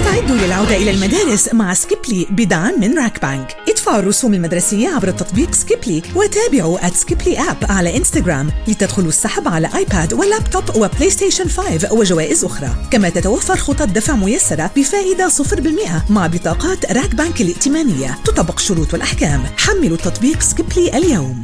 استعدوا للعودة إلى المدارس مع سكيبلي بدعم من راك بانك. ادفعوا الرسوم المدرسية عبر التطبيق سكيبلي وتابعوا @سكيبلي آب على إنستغرام لتدخلوا السحب على آيباد ولابتوب وبلاي ستيشن 5 وجوائز أخرى. كما تتوفر خطط دفع ميسرة بفائدة 0% مع بطاقات راك بانك الائتمانية. تطبق شروط والأحكام. حملوا التطبيق سكيبلي اليوم.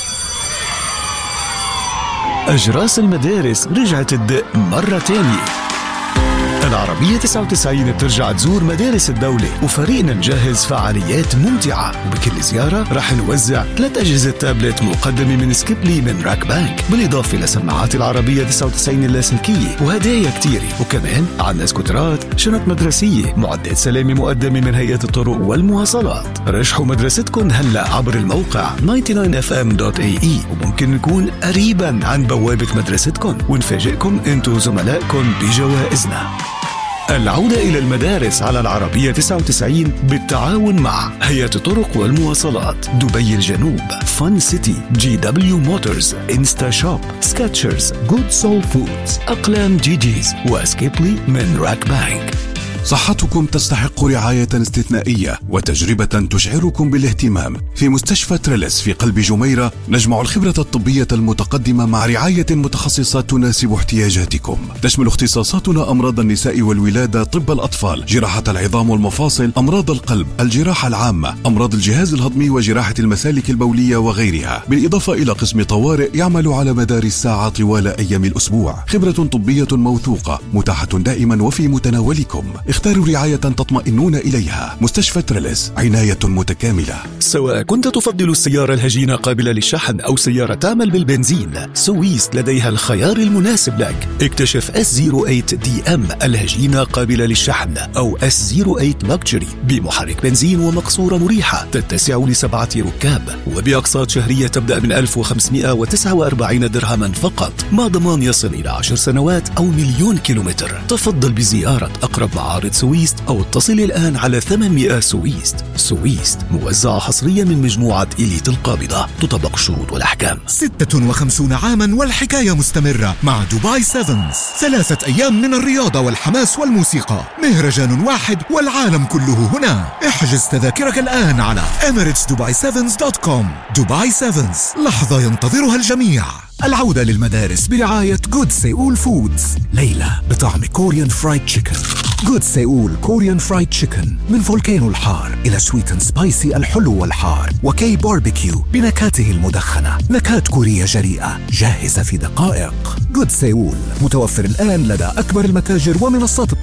أجراس المدارس رجعت تدق مرة تانية. العربية 99 بترجع تزور مدارس الدولة، وفريقنا نجهز فعاليات ممتعة، وبكل زيارة رح نوزع 3 أجهزة تابلت مقدمة من سكيبلي من راك بانك، بالإضافة لسماعات العربية 99 اللاسلكية وهدايا كتيرة. وكمان عنا سكوترات، شنط مدرسية، معدات سلامة مقدمة من هيئة الطرق والمواصلات. رشحوا مدرستكم هلأ عبر الموقع 99fm.ae، وممكن نكون قريبا عن بوابة مدرستكم ونفاجئكم انتو زملائكم بجوائزنا. العودة إلى المدارس على العربية 99 بالتعاون مع هيئة الطرق والمواصلات، دبي الجنوب، فن سيتي، GW موتورز، انستا شوب، سكاتشرز، جود سول فودز، أقلام جيجيز، وسكيبلي من راك بانك. صحتكم تستحق رعاية استثنائية وتجربة تشعركم بالاهتمام. في مستشفى تريلس في قلب جميرة نجمع الخبرة الطبية المتقدمة مع رعاية متخصصة تناسب احتياجاتكم. تشمل اختصاصاتنا أمراض النساء والولادة، طب الأطفال، جراحة العظام والمفاصل، أمراض القلب، الجراحة العامة، أمراض الجهاز الهضمي وجراحة المسالك البولية وغيرها، بالإضافة إلى قسم طوارئ يعمل على مدار الساعة طوال أيام الأسبوع. خبرة طبية موثوقة متاحة دائما وفي متناولكم. اختاروا رعاية تطمئنون إليها. مستشفى تريلس، عناية متكاملة. سواء كنت تفضل السيارة الهجينة قابلة للشحن أو سيارة تعمل بالبنزين، سويس لديها الخيار المناسب لك. اكتشف S08 DM الهجينة قابلة للشحن، أو S08 Luxury بمحرك بنزين ومقصورة مريحة تتسع ل7 ركاب، وبأقساط شهرية تبدأ من 1549 درهما فقط، مع ضمان يصل إلى 10 سنوات أو 1,000,000 كيلومتر. تفضل بزيارة أقرب معارض سويست أو اتصل الآن على 800 سويست. سويست موزعة حصريا من مجموعة إليت القابضة. تطبق الشروط والأحكام. 56 عاما والحكاية مستمرة مع دبي سيفنز. 3 أيام من الرياضة والحماس والموسيقى، مهرجان واحد والعالم كله هنا. احجز تذاكرك الآن على emirates-dubai7s.com. دبي سيفنز، لحظة ينتظرها الجميع. العودة للمدارس برعاية جود سيول فودز. ليلة بطعم كوريان فرايد تشيكن. جود سيول كوريان فرايد تشيكن، من فولكانو الحار إلى سويت اند سبايسي الحلو والحار، وكي باربيكيو بنكهاته المدخنة. نكهات كورية جريئة جاهزة في دقائق. جود سيول متوفر الآن لدى أكبر المتاجر ومنصات